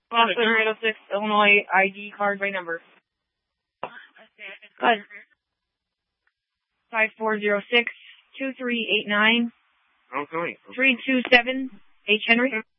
Boston 806, Illinois, ID card by number. Good. 5406-2389. Okay. 327 H. Henry.